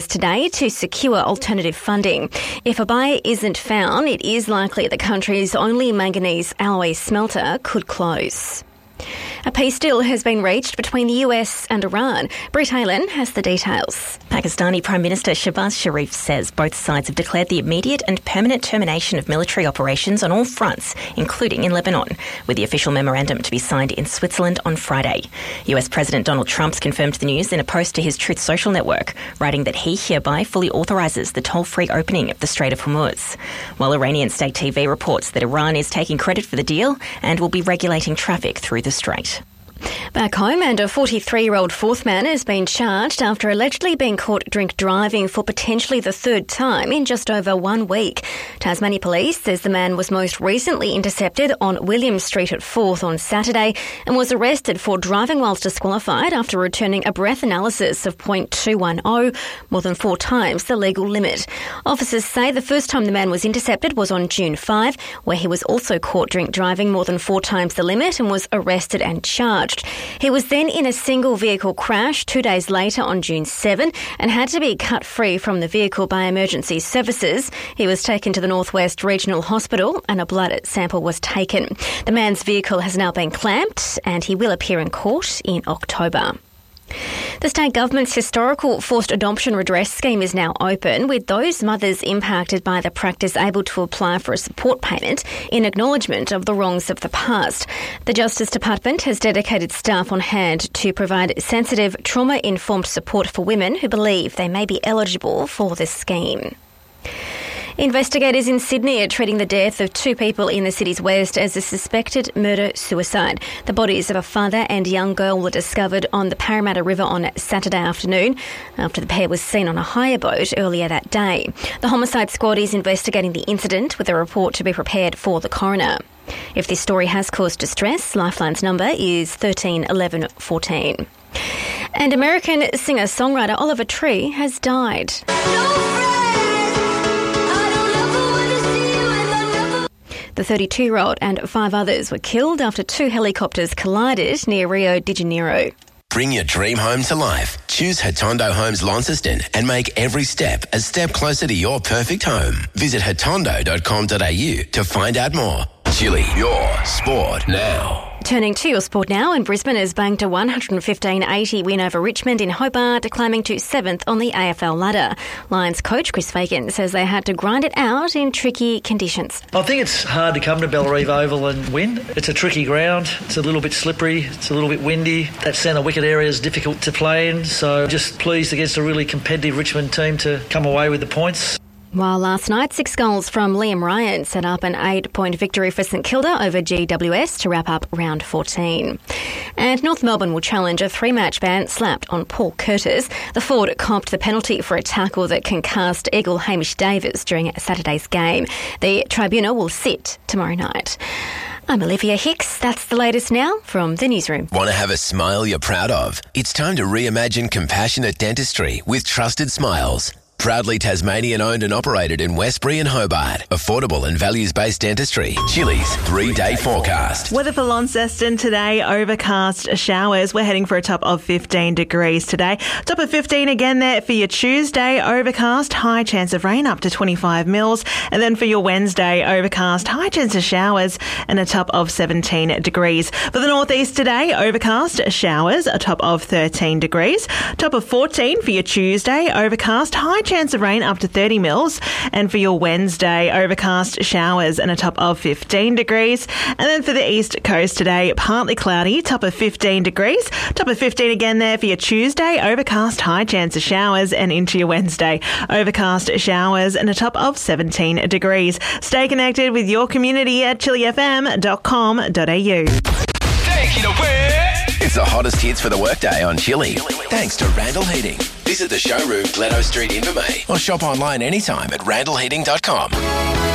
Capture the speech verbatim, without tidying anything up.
today to secure alternative funding. If a buyer isn't found, it is likely the country's only manganese alloy smelter could close. A peace deal has been reached between the U S and Iran. Brit Halen has the details. Pakistani Prime Minister Shehbaz Sharif says both sides have declared the immediate and permanent termination of military operations on all fronts, including in Lebanon, with the official memorandum to be signed in Switzerland on Friday. U S President Donald Trump confirmed the news in a post to his Truth Social network, writing that he hereby fully authorises the toll-free opening of the Strait of Hormuz, while Iranian state T V reports that Iran is taking credit for the deal and will be regulating traffic through the strait. Back home, and a forty-three-year-old fourth man has been charged after allegedly being caught drink driving for potentially the third time in just over one week. Tasmania Police says the man was most recently intercepted on William Street at fourth on Saturday and was arrested for driving whilst disqualified after returning a breath analysis of point two one zero, more than four times the legal limit. Officers say the first time the man was intercepted was on June fifth, where he was also caught drink driving more than four times the limit and was arrested and charged. He was then in a single vehicle crash two days later on June seventh and had to be cut free from the vehicle by emergency services. He was taken to the Northwest Regional Hospital and a blood sample was taken. The man's vehicle has now been clamped and he will appear in court in October. The state government's historical forced adoption redress scheme is now open, with those mothers impacted by the practice able to apply for a support payment in acknowledgement of the wrongs of the past. The Justice Department has dedicated staff on hand to provide sensitive, trauma-informed support for women who believe they may be eligible for this scheme. Investigators in Sydney are treating the death of two people in the city's west as a suspected murder-suicide. The bodies of a father and young girl were discovered on the Parramatta River on Saturday afternoon after the pair was seen on a hire boat earlier that day. The homicide squad is investigating the incident with a report to be prepared for the coroner. If this story has caused distress, Lifeline's number is thirteen eleven fourteen. And American singer-songwriter Oliver Tree has died. The thirty-two-year-old and five others were killed after two helicopters collided near Rio de Janeiro. Bring your dream home to life. Choose Hatondo Homes Launceston and make every step a step closer to your perfect home. Visit hatondo dot com dot a u to find out more. Chili, your sport now. Turning to your sport now, and Brisbane has banked a one fifteen eighty win over Richmond in Hobart, climbing to seventh on the A F L ladder. Lions coach Chris Fagan says they had to grind it out in tricky conditions. I think it's hard to come to Bellerive Oval and win. It's a tricky ground. It's a little bit slippery. It's a little bit windy. That centre wicket area is difficult to play in, so just pleased against a really competitive Richmond team to come away with the points. While last night, six goals from Liam Ryan set up an eight-point victory for St Kilda over G W S to wrap up round fourteen. And North Melbourne will challenge a three-match ban slapped on Paul Curtis. The forward copped the penalty for a tackle that concussed Eagle Hamish Davis during Saturday's game. The tribunal will sit tomorrow night. I'm Olivia Hicks. That's the latest now from the newsroom. Want to have a smile you're proud of? It's time to reimagine compassionate dentistry with Trusted Smiles. Proudly Tasmanian-owned and operated in Westbury and Hobart. Affordable and values-based dentistry. Chili's three-day forecast. Weather for Launceston today, overcast showers. We're heading for a top of fifteen degrees today. Top of fifteen again there for your Tuesday, overcast, high chance of rain up to twenty-five mils. And then for your Wednesday, overcast, high chance of showers and a top of seventeen degrees. For the northeast today, overcast showers, a top of thirteen degrees. Top of fourteen for your Tuesday, overcast, high chance of rain up to thirty mils. And for your Wednesday, overcast showers and a top of fifteen degrees. And then for the east coast today, partly cloudy, top of fifteen degrees. Top of fifteen again there for your Tuesday, overcast, high chance of showers, and into your Wednesday, overcast showers and a top of seventeen degrees. Stay connected with your community at chili f m dot com dot a u. Take it away! It's the hottest hits for the workday on Chili. Thanks to Randall Heating. Visit the showroom, Glenno Street, Invermay, or shop online anytime at randall heating dot com.